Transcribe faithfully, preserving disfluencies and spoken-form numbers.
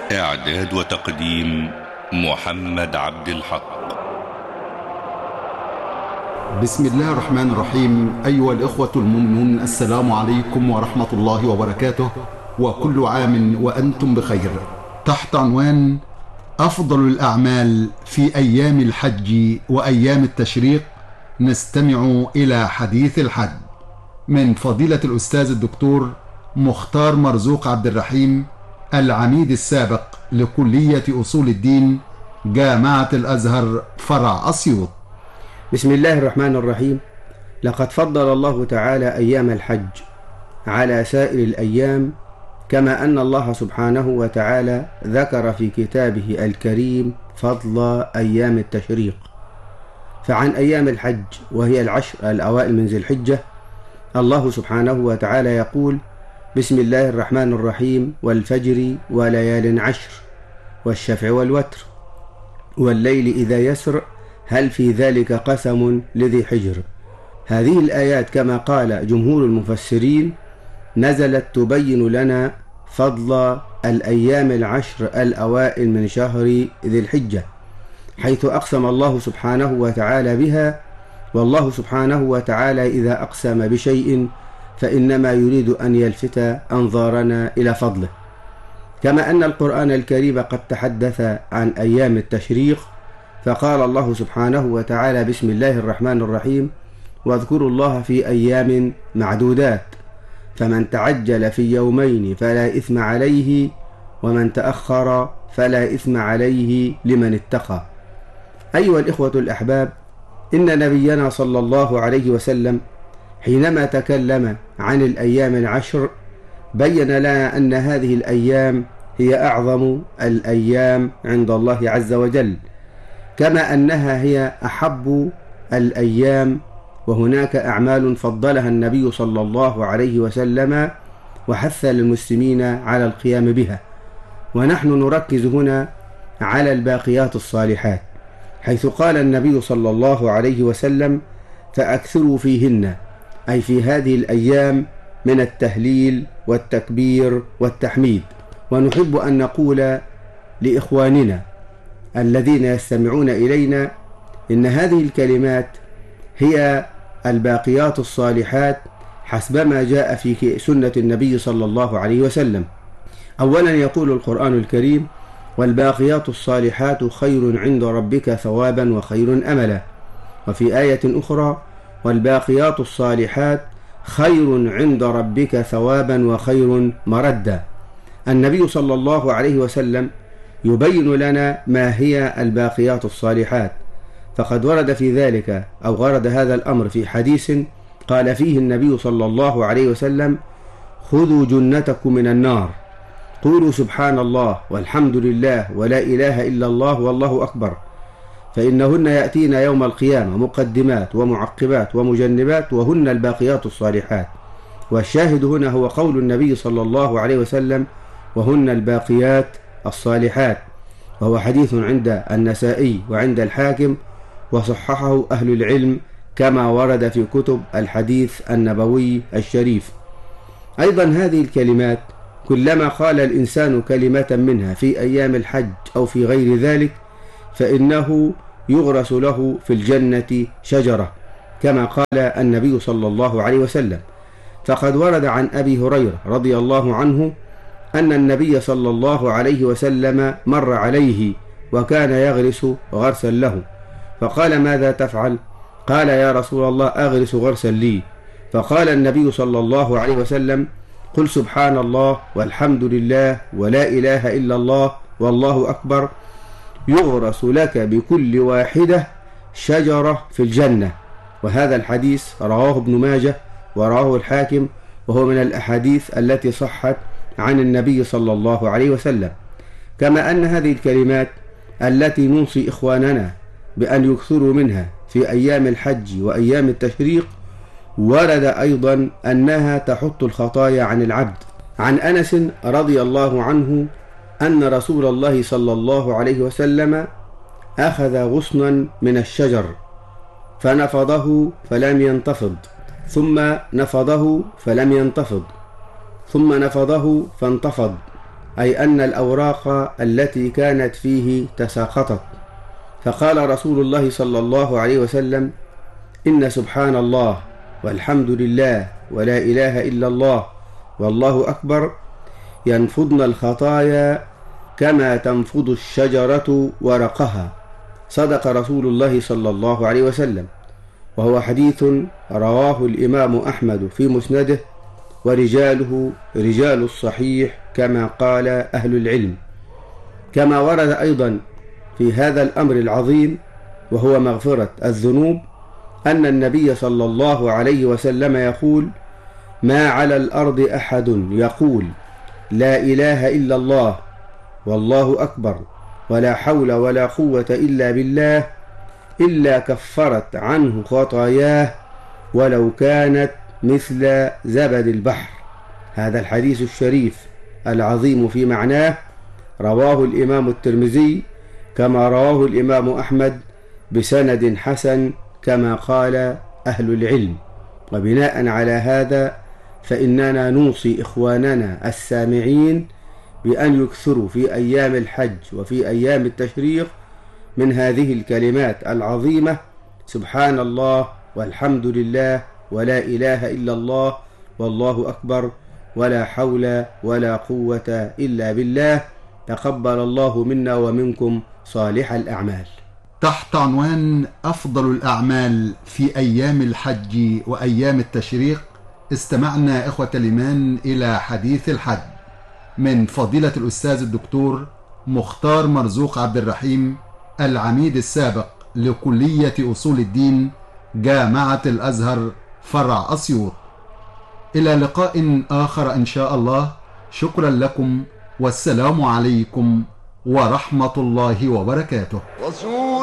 إعداد وتقديم محمد عبد الحق. بسم الله الرحمن الرحيم. أيها الإخوة المؤمنون، السلام عليكم ورحمة الله وبركاته، وكل عام وأنتم بخير. تحت عنوان أفضل الأعمال في أيام الحج وأيام التشريق، نستمع إلى حديث الحج من فضيلة الأستاذ الدكتور مختار مرزوق عبد الرحيم، العميد السابق لكلية أصول الدين جامعة الأزهر فرع أسيوط. بسم الله الرحمن الرحيم. لقد فضل الله تعالى أيام الحج على سائر الأيام، كما أن الله سبحانه وتعالى ذكر في كتابه الكريم فضل أيام التشريق. فعن أيام الحج وهي العشر الأوائل من ذي الحجة، الله سبحانه وتعالى يقول: بسم الله الرحمن الرحيم، والفجر وليال عشر والشفع والوتر والليل إذا يسر هل في ذلك قسم لذي حجر. هذه الآيات كما قال جمهور المفسرين نزلت تبين لنا فضل الأيام العشر الأوائل من شهر ذي الحجة، حيث أقسم الله سبحانه وتعالى بها. والله سبحانه وتعالى إذا أقسم بشيء فإنما يريد أن يلفت أنظارنا إلى فضله. كما أن القرآن الكريم قد تحدث عن أيام التشريق، فقال الله سبحانه وتعالى: بسم الله الرحمن الرحيم، واذكروا الله في أيام معدودات، فمن تعجل في يومين فلا إثم عليه، ومن تأخر فلا إثم عليه لمن اتقى. أيها الإخوة الأحباب، إن نبينا صلى الله عليه وسلم حينما تكلم عن الأيام العشر بين لنا أن هذه الأيام هي أعظم الأيام عند الله عز وجل، كما أنها هي أحب الأيام، وهناك أعمال فضلها النبي صلى الله عليه وسلم وحث المسلمين على القيام بها. ونحن نركز هنا على الباقيات الصالحات، حيث قال النبي صلى الله عليه وسلم: فأكثروا فيهن، أي في هذه الأيام، من التهليل والتكبير والتحميد. ونحب أن نقول لإخواننا الذين يستمعون إلينا إن هذه الكلمات هي الباقيات الصالحات حسبما جاء في سنة النبي صلى الله عليه وسلم. أولا يقول القرآن الكريم: والباقيات الصالحات خير عند ربك ثوابا وخير أملا. وفي آية أخرى: والباقيات الصالحات خير عند ربك ثوابا وخير مردا. النبي صلى الله عليه وسلم يبين لنا ما هي الباقيات الصالحات، فقد ورد في ذلك أو ورد هذا الأمر في حديث قال فيه النبي صلى الله عليه وسلم: خذوا جنتكم من النار، قولوا سبحان الله والحمد لله ولا إله إلا الله والله أكبر، فإنهن يأتين يوم القيامة مقدمات ومعقبات ومجنبات، وهن الباقيات الصالحات. والشاهد هنا هو قول النبي صلى الله عليه وسلم: وهن الباقيات الصالحات، وهو حديث عند النسائي وعند الحاكم، وصححه أهل العلم كما ورد في كتب الحديث النبوي الشريف. أيضا هذه الكلمات كلما قال الإنسان كلمة منها في أيام الحج أو في غير ذلك فإنه يغرس له في الجنة شجرة، كما قال النبي صلى الله عليه وسلم. فقد ورد عن أبي هريرة رضي الله عنه أن النبي صلى الله عليه وسلم مر عليه وكان يغرس غرسا له، فقال: ماذا تفعل؟ قال: يا رسول الله، أغرس غرسا لي. فقال النبي صلى الله عليه وسلم: قل سبحان الله والحمد لله ولا إله إلا الله والله أكبر، يغرس لك بكل واحدة شجرة في الجنة. وهذا الحديث رواه ابن ماجه ورواه الحاكم، وهو من الأحاديث التي صحت عن النبي صلى الله عليه وسلم. كما أن هذه الكلمات التي نوصي إخواننا بأن يكثروا منها في أيام الحج وأيام التشريق، ورد أيضا أنها تحط الخطايا عن العبد. عن أنس رضي الله عنه أن رسول الله صلى الله عليه وسلم أخذ غصنا من الشجر فنفضه فلم ينتفض، ثم نفضه فلم ينتفض، ثم نفضه فانتفض، أي أن الأوراق التي كانت فيه تساقطت. فقال رسول الله صلى الله عليه وسلم: إن سبحان الله والحمد لله ولا إله إلا الله والله أكبر ينفضن الخطايا كما تنفض الشجرة ورقها. صدق رسول الله صلى الله عليه وسلم. وهو حديث رواه الإمام أحمد في مسنده، ورجاله رجال الصحيح كما قال أهل العلم. كما ورد أيضا في هذا الأمر العظيم وهو مغفرة الذنوب أن النبي صلى الله عليه وسلم يقول: ما على الأرض أحد يقول لا إله إلا الله والله أكبر ولا حول ولا قوة إلا بالله إلا كفرت عنه خطاياه ولو كانت مثل زبد البحر. هذا الحديث الشريف العظيم في معناه رواه الإمام الترمذي كما رواه الإمام أحمد بسند حسن كما قال أهل العلم. وبناء على هذا فإننا نوصي إخواننا السامعين بأن يكثروا في أيام الحج وفي أيام التشريق من هذه الكلمات العظيمة: سبحان الله والحمد لله ولا إله إلا الله والله أكبر ولا حول ولا قوة إلا بالله. تقبل الله منا ومنكم صالح الأعمال. تحت عنوان أفضل الأعمال في أيام الحج وأيام التشريق، استمعنا إخوة الإيمان إلى حديث الحج من فضيلة الأستاذ الدكتور مختار مرزوق عبد الرحيم، العميد السابق لكلية أصول الدين جامعة الأزهر فرع أسيوط. إلى لقاء آخر إن شاء الله. شكرا لكم والسلام عليكم ورحمة الله وبركاته.